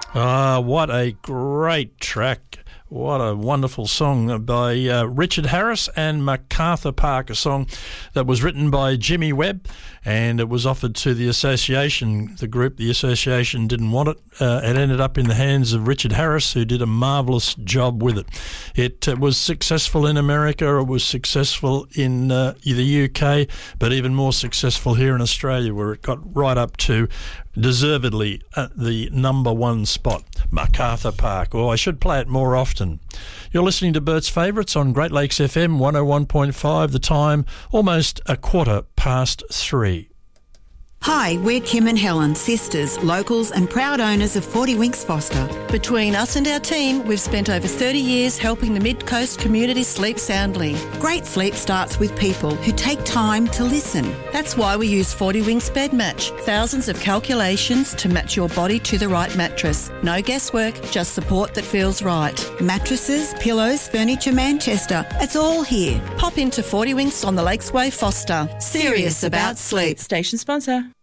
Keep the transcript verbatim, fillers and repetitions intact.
Ah, what a great track. What a wonderful song by uh, Richard Harris and MacArthur Park, a song that was written by Jimmy Webb, and it was offered to the association, the group. The association didn't want it. Uh, it ended up in the hands of Richard Harris, who did a marvellous job with it. It uh, was successful in America, it was successful in uh, the U K, but even more successful here in Australia, where it got right up to deservedly at the number one spot. MacArthur Park. Oh, I should play it more often. You're listening to Bert's Favourites on Great Lakes F M one oh one point five. The time, almost a quarter past three. Hi, we're Kim and Helen, sisters, locals and proud owners of forty Winks Foster. Between us and our team, we've spent over thirty years helping the Mid-Coast community sleep soundly. Great sleep starts with people who take time to listen. That's why we use forty Winks Bed Match. Thousands of calculations to match your body to the right mattress. No guesswork, just support that feels right. Mattresses, pillows, furniture, Manchester. It's all here. Pop into forty Winks on the Lakesway, Foster. Serious about sleep. Station sponsor.